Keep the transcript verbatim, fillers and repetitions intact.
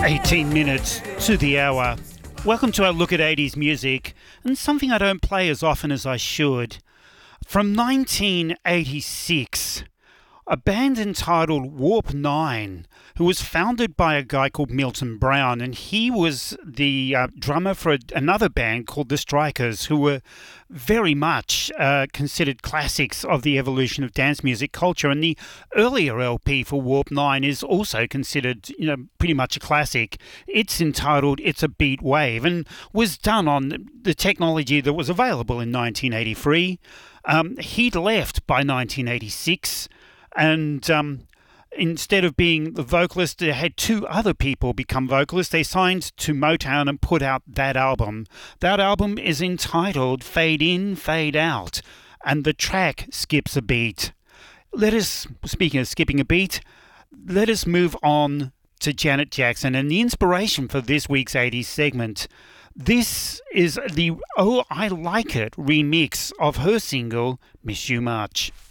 eighteen minutes to the hour. Welcome to our look at eighties music, and something I don't play as often as I should. From nineteen eighty-six, a band entitled Warp nine, who was founded by a guy called Milton Brown, and he was the uh, drummer for a, another band called The Strikers, who were very much uh, considered classics of the evolution of dance music culture. And the earlier L P for Warp nine is also considered, you know, pretty much a classic. It's entitled It's a Beat Wave, and was done on the technology that was available in nineteen eighty-three. Um, he'd left by nineteen eighty-six, and um, instead of being the vocalist, they had two other people become vocalists. They signed to Motown and put out that album. That album is entitled Fade In, Fade Out, and the track skips a beat. Let us, speaking of skipping a beat, let us move on to Janet Jackson and the inspiration for this week's eighties segment. This is the Oh I Like It remix of her single, Miss You Much.